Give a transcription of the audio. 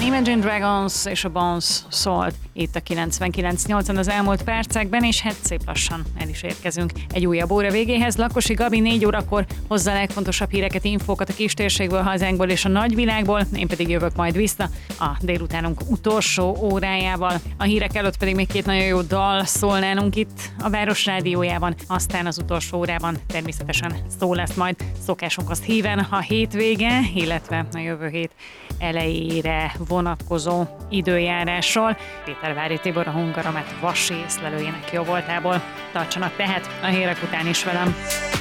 Imagine Dragons és a Bones szólt itt a 99.8-on az elmúlt percekben, és hát szép lassan el is érkezünk egy újabb óra végéhez. Lakosi Gabi 4 órakor hozza a legfontosabb híreket, infókat a kistérségből, hazánkból és a nagyvilágból, én pedig jövök majd vissza a délutánunk utolsó órájával. A hírek előtt pedig még 2 nagyon jó dal szól nálunk itt a Város Rádiójában, aztán az utolsó órában természetesen szó lesz majd szokásunkhoz híven a hétvége, illetve a jövő hét elejére vonatkozó időjárásról. Pétervári Tibor a Hungaromet Vasi észlelőjének jó voltából. Tartsanak tehát a hírek után is velem.